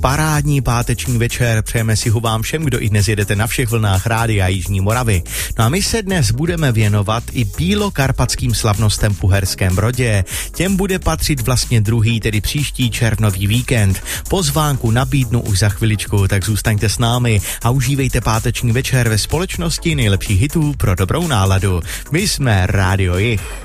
parádní páteční večer. Přejeme si ho vám všem, kdo i dnes jedete na všech vlnách Rádia Jižní Moravy. No a my se dnes budeme věnovat i bílokarpatským slavnostem v Uherském Brodě. Těm bude patřit vlastně druhý, tedy příští červnový víkend. Pozvánku nabídnu už za chviličku, tak zůstaňte s námi a užívejte páteční večer ve společnosti nejlepších hitů pro dobrou náladu. My jsme Rádio Jih.